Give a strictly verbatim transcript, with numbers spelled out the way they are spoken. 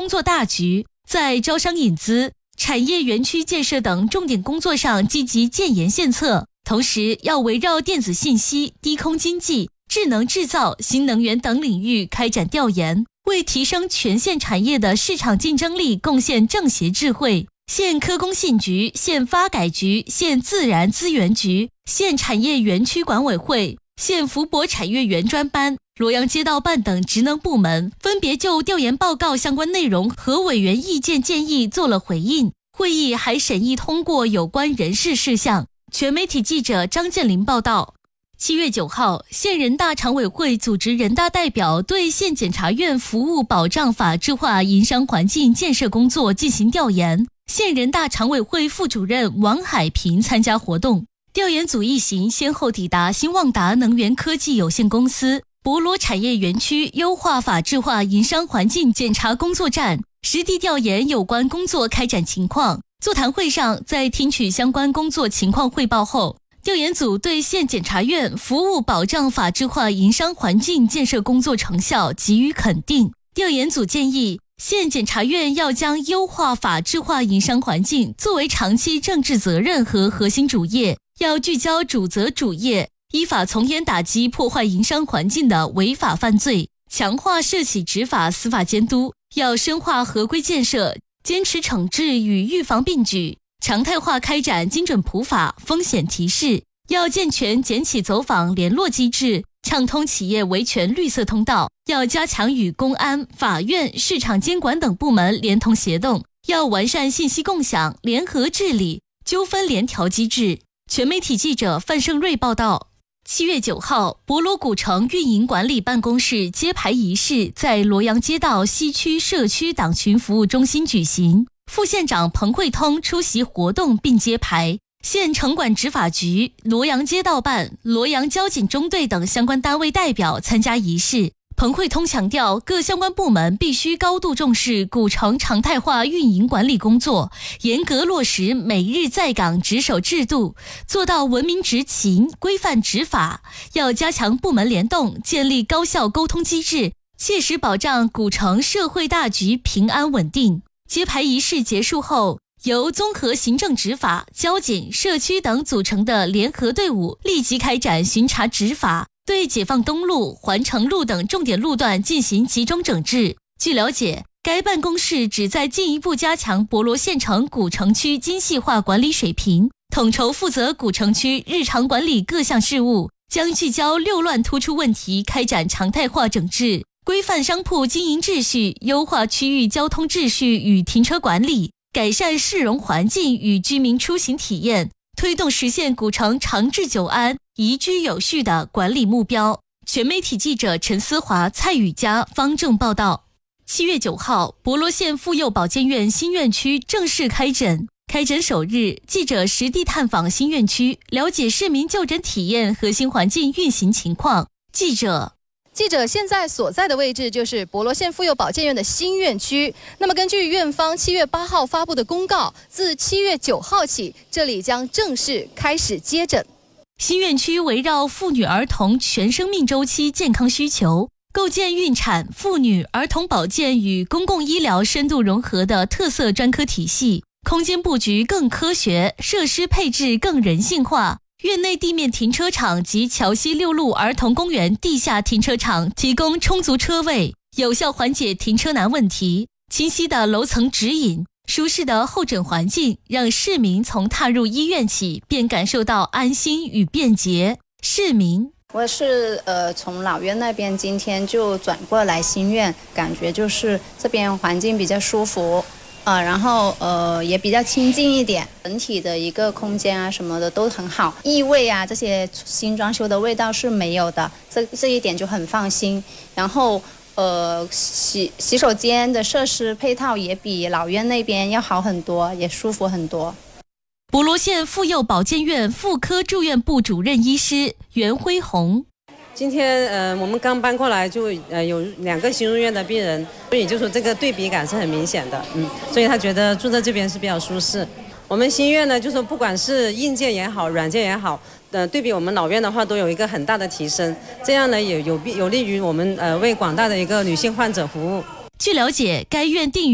工作大局，在招商引资、产业园区建设等重点工作上积极建言献策，同时要围绕电子信息、低空经济、智能制造、新能源等领域开展调研，为提升全县产业的市场竞争力贡献政协智慧。县科工信局、县发改局、县自然资源局、县产业园区管委会、县福博产业园专班、罗阳街道办等职能部门分别就调研报告相关内容和委员意见建议做了回应。会议还审议通过有关人事事项。全媒体记者张建林报道。七月九号，县人大常委会组织人大代表对县检察院服务保障法治化营商环境建设工作进行调研。县人大常委会副主任王海平参加活动。调研组一行先后抵达新旺达能源科技有限公司、博罗产业园区优化法治化营商环境检查工作站，实地调研有关工作开展情况。座谈会上，在听取相关工作情况汇报后，调研组对县检察院服务保障法治化营商环境建设工作成效给予肯定。调研组建议，县检察院要将优化法治化营商环境作为长期政治责任和核心主业，要聚焦主责主业，依法从严打击破坏营商环境的违法犯罪，强化涉企执法司法监督，要深化合规建设，坚持惩治与预防并举，常态化开展精准普法、风险提示，要健全检企走访联络机制，畅通企业维权绿色通道，要加强与公安、法院、市场监管等部门连同协动，要完善信息共享、联合治理、纠纷联调机制。全媒体记者范胜瑞报道。七月九号，博罗古城运营管理办公室揭牌仪式在罗阳街道西区社区党群服务中心举行，副县长彭慧通出席活动并揭牌。县城管执法局、罗阳街道办、罗阳交警中队等相关单位代表参加仪式。彭慧通强调，各相关部门必须高度重视古城常态化运营管理工作，严格落实每日在岗值守制度，做到文明执勤、规范执法。要加强部门联动，建立高效沟通机制，切实保障古城社会大局平安稳定。揭牌仪式结束后，由综合行政执法、交警、社区等组成的联合队伍立即开展巡查执法，对解放东路、环城路等重点路段进行集中整治。据了解，该办公室旨在进一步加强博罗县城古城区精细化管理水平，统筹负责古城区日常管理各项事务，将聚焦六乱突出问题开展常态化整治，规范商铺经营秩序，优化区域交通秩序与停车管理，改善市容环境与居民出行体验，推动实现古城长治久安、宜居有序的管理目标。全媒体记者陈思华、蔡宇佳、方正报道。七月九号，博罗县妇幼保健院新院区正式开诊。开诊首日，记者实地探访新院区，了解市民就诊体验和新环境运行情况。记者记者现在所在的位置就是博罗县妇幼保健院的新院区。那么根据院方七月八号发布的公告，自七月九号起，这里将正式开始接诊。 新院区围绕妇女儿童全生命周期健康需求，构建孕产、妇女、儿童保健与公共医疗深度融合的特色专科体系，空间布局更科学，设施配置更人性化。院内地面停车场及桥西六路儿童公园地下停车场提供充足车位，有效缓解停车难问题。清晰的楼层指引，舒适的候诊环境，让市民从踏入医院起便感受到安心与便捷。市民我是呃从老院那边今天就转过来新院，感觉就是这边环境比较舒服。呃，然后呃也比较清静一点，整体的一个空间啊什么的都很好，异味啊这些新装修的味道是没有的，这这一点就很放心。然后呃洗洗手间的设施配套也比老院那边要好很多，也舒服很多。 博罗县妇幼保健院妇科住院部主任医师袁辉红。 今天呃，我们刚搬过来就呃有两个新入院的病人，所以就说这个对比感是很明显的，嗯，所以他觉得住在这边是比较舒适。我们新院呢，就说不管是硬件也好，软件也好，呃，对比我们老院的话，都有一个很大的提升。这样呢，也有有利于我们呃为广大的一个女性患者服务。 据了解，该院定于